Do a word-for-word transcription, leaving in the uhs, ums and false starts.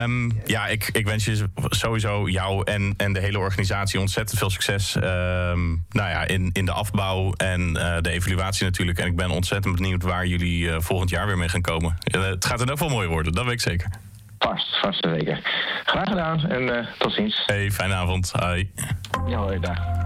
Um, ja, ik, ik wens je sowieso jou en, en de hele organisatie ontzettend veel succes. Um, nou ja, in, in de afbouw en uh, de evaluatie natuurlijk. En ik ben ontzettend benieuwd waar jullie uh, volgend jaar weer mee gaan komen. Uh, het gaat in ieder geval mooi worden, dat weet ik zeker. Vast, vast zeker. Graag gedaan en uh, tot ziens. Hey, fijne avond. Hoi. Ja, hoi, dag.